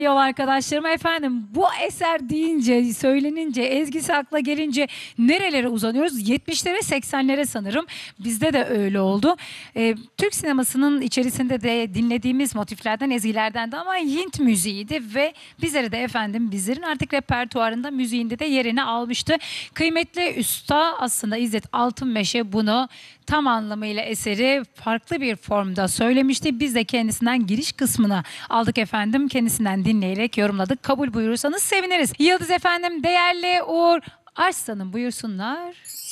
Yol arkadaşlarım efendim, bu eser deyince, söylenince, ezgisi akla gelince nerelere uzanıyoruz? 70'lere 80'lere sanırım. Bizde de öyle oldu. Türk sinemasının içerisinde de dinlediğimiz motiflerden, ezgilerden de ama Hint müziğiydi ve bizleri de efendim bizlerin artık repertuarında müziğinde de yerini almıştı. Kıymetli usta aslında İzzet Altınmeşe bunu tam anlamıyla eseri farklı bir formda söylemişti. Biz de kendisinden giriş kısmını aldık efendim. Kendisinden dinleyerek yorumladık. Kabul buyurursanız seviniriz. Yıldız efendim, değerli Uğur Arslan'ım buyursunlar.